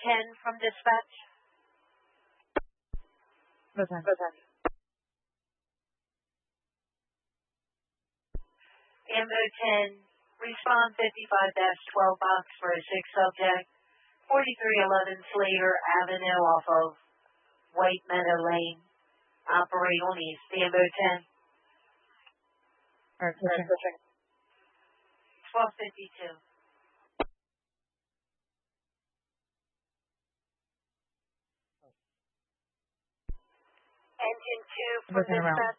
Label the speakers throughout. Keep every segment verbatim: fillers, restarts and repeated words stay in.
Speaker 1: ten from dispatch.
Speaker 2: Present.
Speaker 1: Present. Ambo ten, respond fifty-five dash twelve box for a six subject, forty-three eleven Slater Avenue off of White Meadow Lane. Operate on East. Ambo ten.
Speaker 2: Alright, pushing.
Speaker 1: twelve fifty-two. Engine two from
Speaker 2: Looking around.
Speaker 1: dispatch.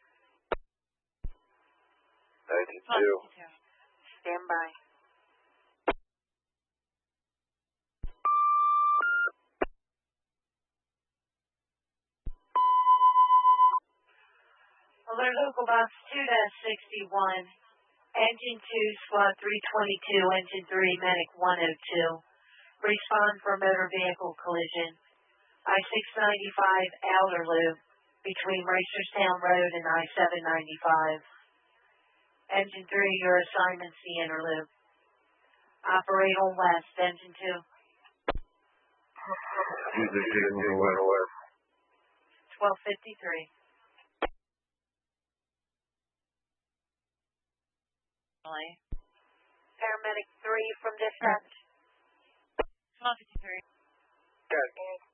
Speaker 3: Engine two.
Speaker 1: Stand by. Alert local box two dash sixty-one. Engine two, squad three twenty-two, engine three, medic one oh two. Respond for motor vehicle collision. I six ninety-five outer loop between Reisterstown Road and I seven ninety-five. Engine three, your assignment's the inner loop. Operate on west, engine two.
Speaker 3: Tuesday, Tuesday, west, west.
Speaker 1: twelve fifty-three. Paramedic three from dispatch.
Speaker 2: twelve fifty-three.
Speaker 3: Good.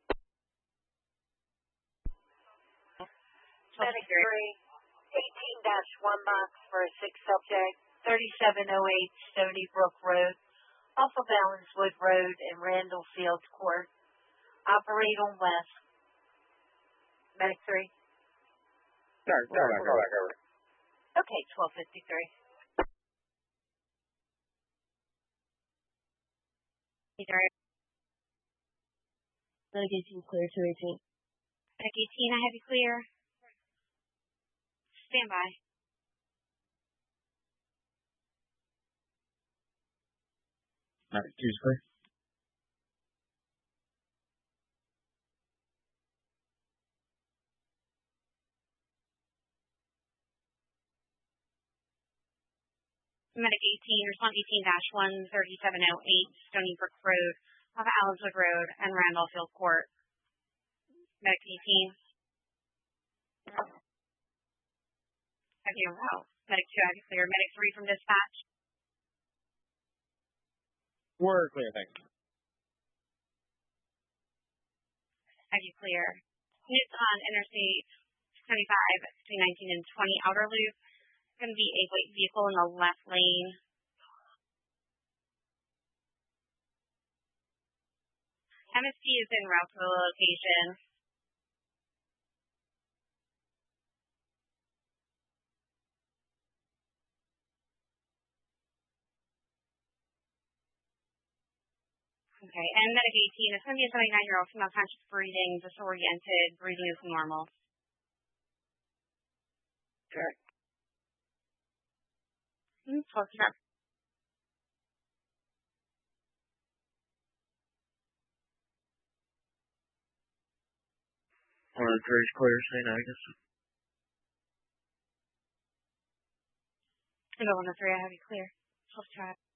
Speaker 1: Medic three, eighteen dash one box for a six subject, thirty-seven oh eight Stony Brook Road, off of Allenswood Road and Randall Fields Court. Operate on west. Medic three.
Speaker 3: Sorry, sorry, go back over.
Speaker 1: Okay, twelve fifty-three.
Speaker 2: Medic eighteen clear, two eighteen.
Speaker 4: Medic eighteen, I have you clear. Stand by.
Speaker 3: Medic two's clear.
Speaker 4: Medic eighteen, respond eighteen dash one, thirty-seven oh eight Stony Brook Road, off of Allenswood Road and Randolph Field Court. Medic eighteen. Have you, oh, Medic two, have you clear. Medic three from dispatch.
Speaker 3: We're clear, thanks.
Speaker 4: Have you clear. Units on Interstate seventy-five between nineteen and twenty outer loop. Going to be a white vehicle in the left lane. M S T is en route to the location. Okay, and Medic eighteen, it's going to be a seventy-nine-year-old female conscious breathing, disoriented, breathing is normal.
Speaker 3: Okay.
Speaker 4: Mm, close enough.
Speaker 3: One of the three's clear, Saint Agnes.
Speaker 4: I go one to three, I have you clear. Close to it.